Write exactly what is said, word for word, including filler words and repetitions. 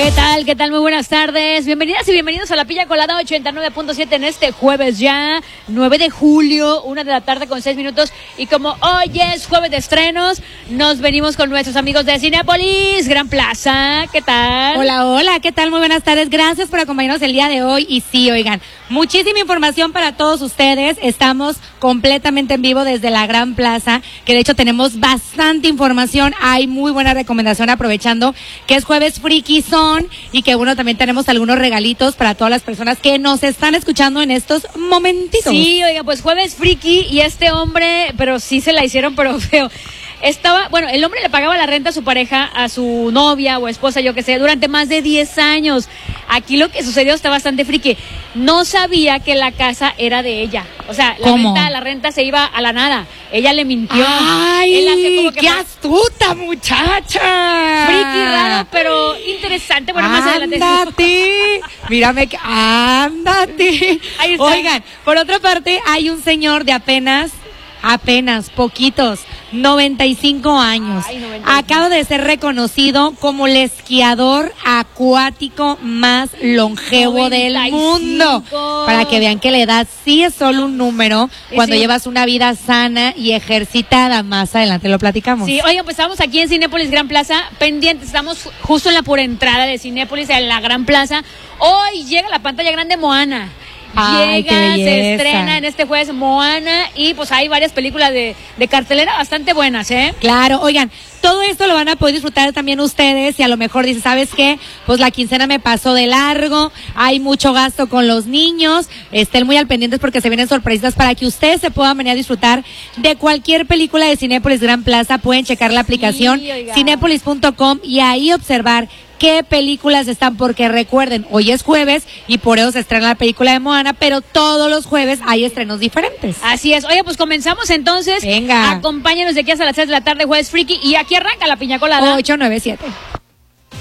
¿Qué tal? ¿Qué tal? Muy buenas tardes. Bienvenidas y bienvenidos a La Piña Colada ochenta y nueve punto siete en este jueves ya, nueve de julio, una de la tarde con seis minutos. Y como hoy es jueves de estrenos, nos venimos con nuestros amigos de Cinépolis, Gran Plaza. ¿Qué tal? Hola, hola, ¿qué tal? Muy buenas tardes. Gracias por acompañarnos el día de hoy. Y sí, oigan, muchísima información para todos ustedes. Estamos completamente en vivo desde la Gran Plaza, que de hecho tenemos bastante información. Hay muy buena recomendación, aprovechando que es jueves friki son y que bueno, también tenemos algunos regalitos para todas las personas que nos están escuchando en estos momentitos. Sí, oiga, pues jueves friki y este hombre, pero sí se la hicieron, pero feo. Estaba, bueno, el hombre le pagaba la renta a su pareja, a su novia o esposa, yo que sé, durante más de diez años. Aquí lo que sucedió está bastante friki. No sabía que la casa era de ella. O sea, la ¿Cómo? renta, la renta se iba a la nada. Ella le mintió. ¡Ay! Él hacía como que ¡Qué más astuta, muchacha! friki, raro, pero interesante. Bueno, más adelante. ¡Ándate! Mírame, que- ¡ándate! Ahí está. Oigan, por otra parte, hay un señor de apenas... Apenas, poquitos, noventa y cinco años. Ay, noventa y cinco. Acaba de ser reconocido como el esquiador acuático más longevo del noventa y mundo. cinco. Para que vean que la edad sí es solo un número Y cuando sí. llevas una vida sana y ejercitada. Más adelante lo platicamos. Sí, oigan, pues estamos aquí en Cinépolis Gran Plaza, pendientes, estamos justo en la pura entrada de Cinépolis, en la Gran Plaza. Hoy llega la pantalla grande Moana. Ay, qué Llega, se belleza. estrena en este jueves Moana y pues hay varias películas de, de cartelera bastante buenas, ¿eh? Claro, oigan, todo esto lo van a poder disfrutar también ustedes y a lo mejor dicen, ¿sabes qué? Pues la quincena me pasó de largo, hay mucho gasto con los niños, estén muy al pendientes porque se vienen sorpresas para que ustedes se puedan venir a disfrutar de cualquier película de Cinépolis Gran Plaza. Pueden checar la aplicación oiga. cinépolis punto com y ahí observar qué películas están, porque recuerden, hoy es jueves y por eso se estrena la película de Moana, pero todos los jueves hay estrenos diferentes. Así es. Oye, pues comenzamos entonces. Venga. Acompáñenos de aquí hasta las seis de la tarde, jueves friki, y aquí arranca La Piña Colada. ocho nueve siete.